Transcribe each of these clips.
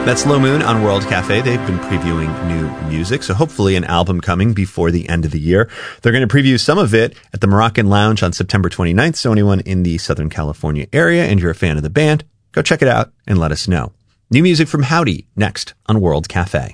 That's Low Moon on World Cafe. They've been previewing new music, so hopefully an album coming before the end of the year. They're going to preview some of it at the Moroccan Lounge on September 29th, so anyone in the Southern California area and you're a fan of the band, go check it out and let us know. New music from Howdy next on World Cafe.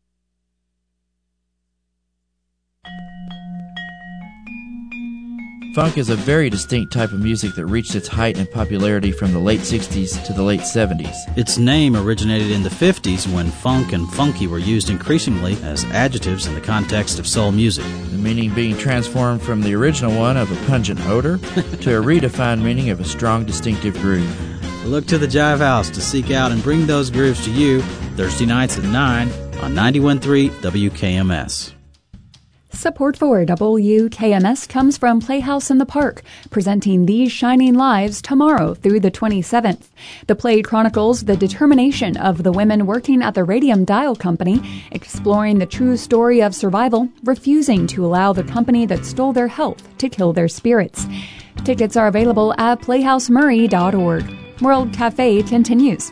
Funk is a very distinct type of music that reached its height in popularity from the late 60s to the late 70s. Its name originated in the 50s when funk and funky were used increasingly as adjectives in the context of soul music. The meaning being transformed from the original one of a pungent odor to a redefined meaning of a strong, distinctive groove. Look to the Jive House to seek out and bring those grooves to you Thursday nights at 9 on 91.3 WKMS. Support for WKMS comes from Playhouse in the Park, presenting These Shining Lives tomorrow through the 27th. The play chronicles the determination of the women working at the Radium Dial Company, exploring the true story of survival, refusing to allow the company that stole their health to kill their spirits. Tickets are available at playhousemurray.org. World Cafe continues.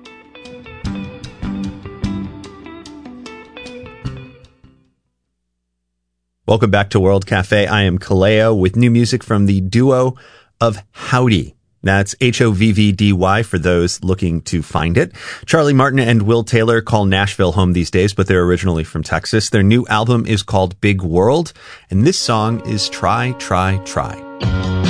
Welcome back to World Cafe. I am Kaleo with new music from the duo of Howdy. That's Hovvdy for those looking to find it. Charlie Martin and Will Taylor call Nashville home these days, but they're originally from Texas. Their new album is called Big World, and this song is Try, Try, Try.